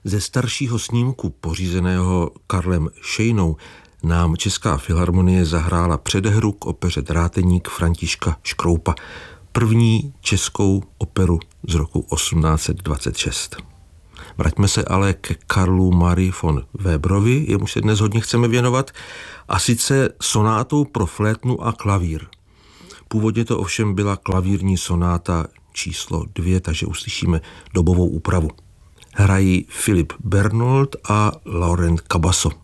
Ze staršího snímku, pořízeného Karlem Šejnou, nám Česká filharmonie zahrála předehru k opeře Dráteník Františka Škroupa, první českou operu z roku 1826. Vraťme se ale ke Karlu Marii von Weberovi, jemuž se dnes hodně chceme věnovat, a sice sonátou pro flétnu a klavír. Původně to ovšem byla klavírní sonáta číslo 2, takže uslyšíme dobovou úpravu. Hrají Philipp Bernold a Laurent Cabasso.